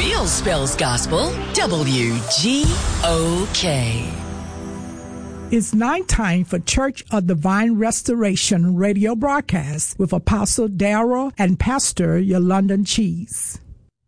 real spells gospel, WGOK. It's night time for Church of Divine Restoration radio broadcast with Apostle Darrell and Pastor Yolanda Cheese.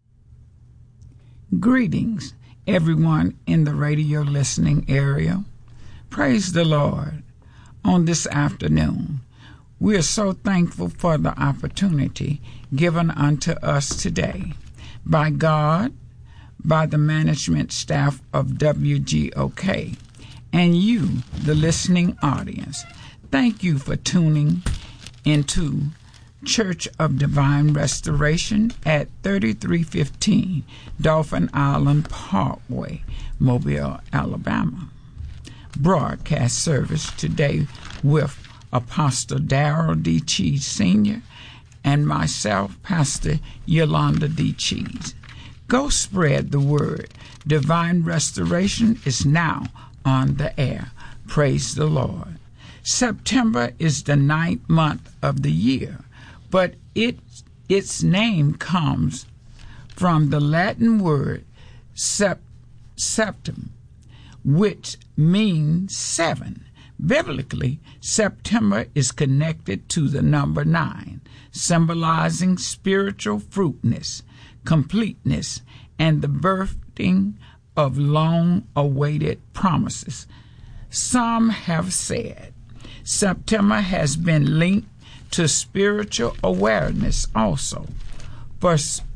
Greetings, everyone in the radio listening area. Praise the Lord. On this afternoon, we are so thankful for the opportunity given unto us today by God, by the management staff of WGOK, and you, the listening audience. Thank you for tuning into Church of Divine Restoration at 3315 Dolphin Island Parkway, Mobile, Alabama. Broadcast service today with Apostle Darrell D. Cheese Sr. and myself, Pastor Yolanda D. Cheese. Go spread the word. Divine Restoration is now on the air. Praise the Lord. September is the 9th month of the year, but its name comes from the Latin word septem, which means 7. Biblically, September is connected to the number 9, symbolizing spiritual fruitfulness, completeness, and the birthing of long-awaited promises. Some have said September has been linked to spiritual awareness also. For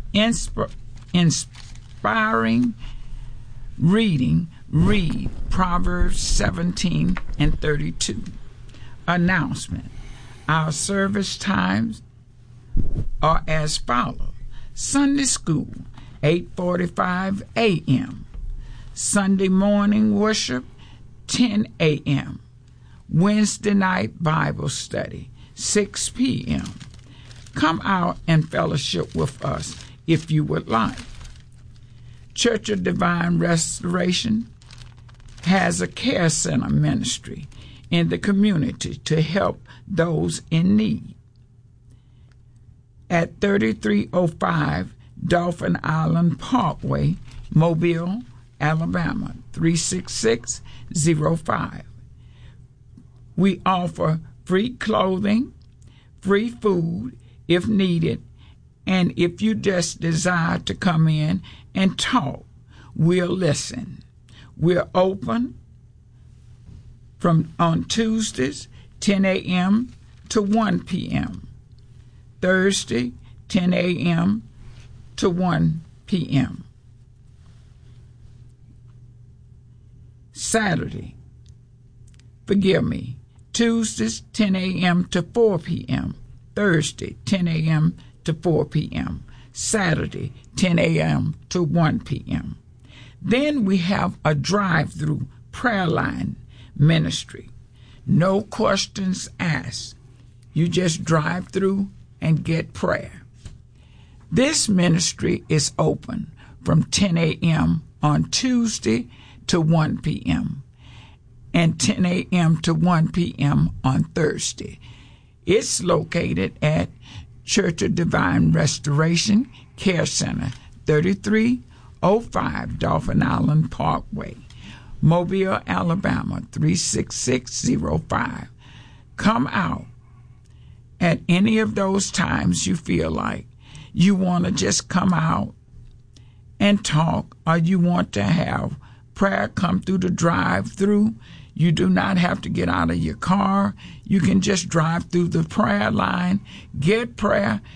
inspiring reading, read Proverbs 17 and 32. Announcement. Our service times are as follows. Sunday school, 8:45 a.m. Sunday morning worship, 10 a.m. Wednesday night Bible study, 6 p.m. Come out and fellowship with us if you would like. Church of Divine Restoration has a care center ministry in the community to help those in need. At 3305 Dolphin Island Parkway, Mobile, Alabama, 36605. We offer free clothing, free food if needed, and if you just desire to come in and talk, we'll listen. We're open on Tuesdays, 10 a.m. to 1 p.m. Thursday, 10 a.m. to 1 p.m. Tuesdays, 10 a.m. to 4 p.m. Thursday, 10 a.m. to 4 p.m. Saturday, 10 a.m. to 1 p.m. Then we have a drive-through prayer line ministry. No questions asked. You just drive through and get prayer. This ministry is open from 10 a.m. on Tuesday to 1 p.m. and 10 a.m. to 1 p.m. on Thursday. It's located at Church of Divine Restoration Care Center, 3305 Dolphin Island Parkway, Mobile, Alabama, 36605. Come out at any of those times you feel like you want to just come out and talk, or you want to have prayer come through the drive-through. You do not have to get out of your car. You can just drive through the prayer line, get prayer,